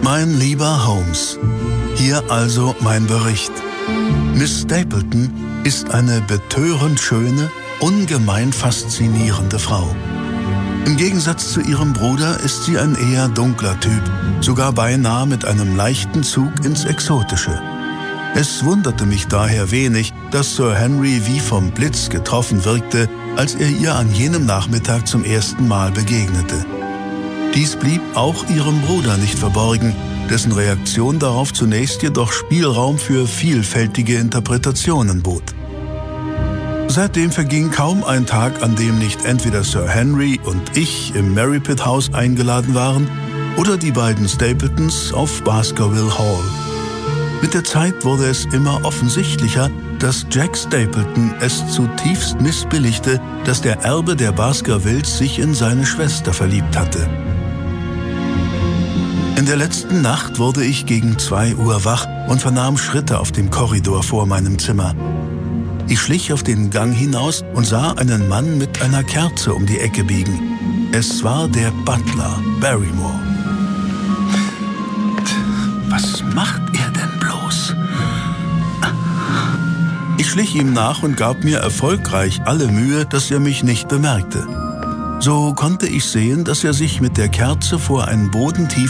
Mein lieber Holmes, hier also mein Bericht. Miss Stapleton ist eine betörend schöne, ungemein faszinierende Frau. Im Gegensatz zu ihrem Bruder ist sie ein eher dunkler Typ, sogar beinahe mit einem leichten Zug ins Exotische. Es wunderte mich daher wenig, dass Sir Henry wie vom Blitz getroffen wirkte, als er ihr an jenem Nachmittag zum ersten Mal begegnete. Dies blieb auch ihrem Bruder nicht verborgen, dessen Reaktion darauf zunächst jedoch Spielraum für vielfältige Interpretationen bot. Seitdem verging kaum ein Tag, an dem nicht entweder Sir Henry und ich im Merripit House eingeladen waren oder die beiden Stapletons auf Baskerville Hall. Mit der Zeit wurde es immer offensichtlicher, dass Jack Stapleton es zutiefst missbilligte, dass der Erbe der Baskervilles sich in seine Schwester verliebt hatte. In der letzten Nacht wurde ich gegen 2 Uhr wach und vernahm Schritte auf dem Korridor vor meinem Zimmer. Ich schlich auf den Gang hinaus und sah einen Mann mit einer Kerze um die Ecke biegen. Es war der Butler, Barrymore. Was macht er denn bloß? Ich schlich ihm nach und gab mir erfolgreich alle Mühe, dass er mich nicht bemerkte. So konnte ich sehen, dass er sich mit der Kerze vor ein bodentiefes